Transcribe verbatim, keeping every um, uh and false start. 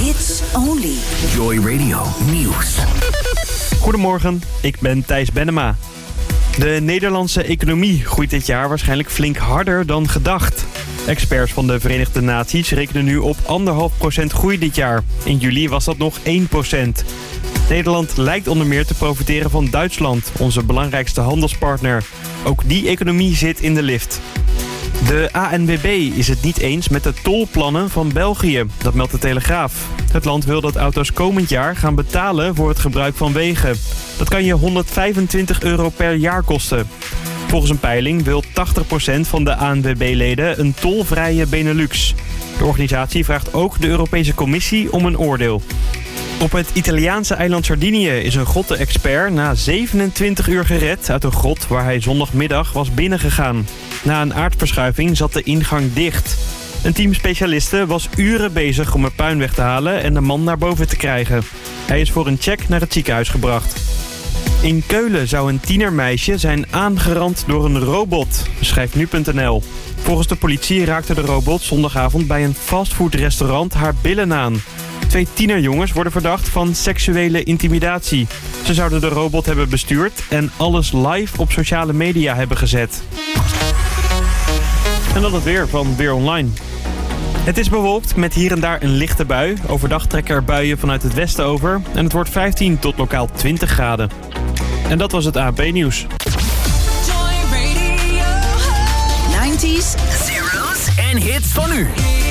Hits only. Joy Radio Nieuws. Goedemorgen, ik ben Thijs Bennema. De Nederlandse economie groeit dit jaar waarschijnlijk flink harder dan gedacht. Experts van de Verenigde Naties rekenen nu op anderhalf procent groei dit jaar. In juli was dat nog één procent. Nederland lijkt onder meer te profiteren van Duitsland, onze belangrijkste handelspartner. Ook die economie zit in de lift. De A N W B is het niet eens met de tolplannen van België, dat meldt de Telegraaf. Het land wil dat auto's komend jaar gaan betalen voor het gebruik van wegen. Dat kan je honderdvijfentwintig euro per jaar kosten. Volgens een peiling wil tachtig procent van de A N W B-leden een tolvrije Benelux. De organisatie vraagt ook de Europese Commissie om een oordeel. Op het Italiaanse eiland Sardinië is een grotten-expert na zevenentwintig uur gered uit een grot waar hij zondagmiddag was binnengegaan. Na een aardverschuiving zat de ingang dicht. Een team specialisten was uren bezig om het puin weg te halen en de man naar boven te krijgen. Hij is voor een check naar het ziekenhuis gebracht. In Keulen zou een tienermeisje zijn aangerand door een robot, schrijft nu punt n l. Volgens de politie raakte de robot zondagavond bij een fastfoodrestaurant haar billen aan. Twee tienerjongens worden verdacht van seksuele intimidatie. Ze zouden de robot hebben bestuurd en alles live op sociale media hebben gezet. En dan het weer van Weer Online. Het is bewolkt met hier en daar een lichte bui. Overdag trekken er buien vanuit het westen over. En het wordt vijftien tot lokaal twintig graden. En dat was het A N P-nieuws. nineties, Zeros en hits van nu.